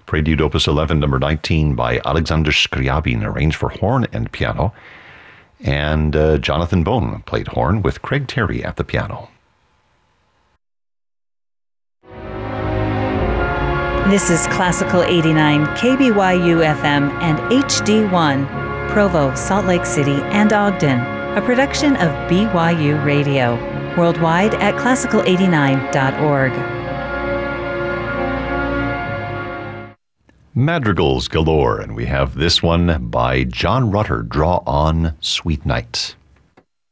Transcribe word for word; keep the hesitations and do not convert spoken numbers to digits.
Prelude Opus eleven, number nineteen, by Alexander Scriabin, arranged for horn and piano. And uh, Jonathan Bone played horn with Craig Terry at the piano. This is Classical eighty-nine, K B Y U F M and H D one, Provo, Salt Lake City, and Ogden, a production of B Y U Radio, worldwide at classical eighty-nine dot org. Madrigals galore, and we have this one by John Rutter, Draw On, Sweet Night.